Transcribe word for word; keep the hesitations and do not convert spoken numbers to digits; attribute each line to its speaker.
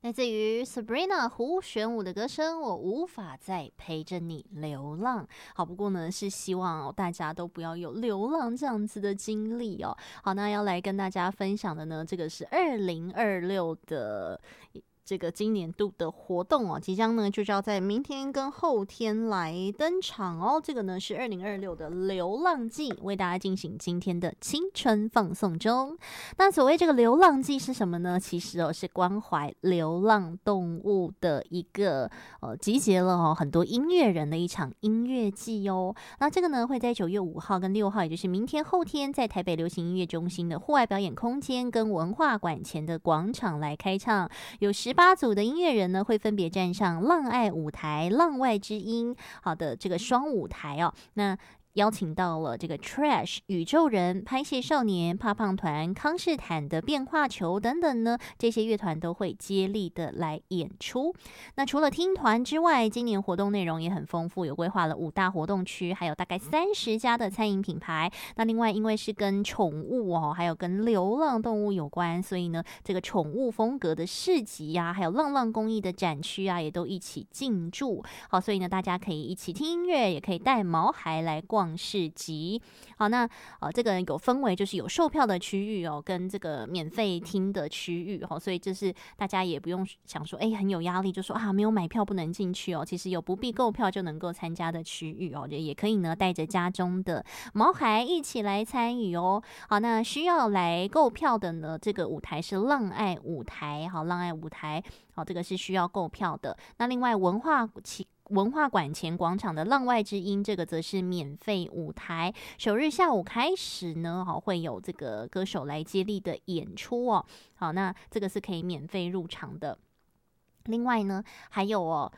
Speaker 1: 来自于 Sabrina 胡玄武的歌声，我无法再陪着你流浪。好，不过呢，是希望、哦、大家都不要有流浪这样子的经历哦。好，那要来跟大家分享的呢，这个是二零二六的。这个今年度的活动哦，即将呢就要在明天跟后天来登场哦。这个呢是二零二六的流浪季，为大家进行今天的青春放送中。那所谓这个流浪季是什么呢？其实哦是关怀流浪动物的一个呃集结了哦很多音乐人的一场音乐季哦。那这个呢会在九月五号跟六号，也就是明天后天，在台北流行音乐中心的户外表演空间跟文化馆前的广场来开唱，有十八组的音乐人呢会分别站上浪爱舞台、浪外之音好的这个双舞台哦。那邀请到了这个 Trash 宇宙人、拍戏少年、胖胖团、康士坦的变化球等等呢，这些乐团都会接力的来演出。那除了听团之外，今年活动内容也很丰富，有规划了五大活动区，还有大概三十家的餐饮品牌。那另外因为是跟宠物哦，还有跟流浪动物有关，所以呢，这个宠物风格的市集啊，还有浪浪公益的展区啊，也都一起进驻。好，所以呢，大家可以一起听音乐，也可以带毛孩来逛市集。好，那呃，这个有分为就是有售票的区域哦，跟这个免费听的区域哦，所以就是大家也不用想说，哎，很有压力，就说啊没有买票不能进去哦。其实有不必购票就能够参加的区域哦，也可以呢带着家中的毛孩一起来参与哦。好，那需要来购票的呢，这个舞台是浪爱舞台，好，浪爱舞台，好，这个是需要购票的。那另外文化其文化馆前广场的浪外之音，这个则是免费舞台，首日下午开始呢，好会有这个歌手来接力的演出哦。好，那这个是可以免费入场的。另外呢，还有哦，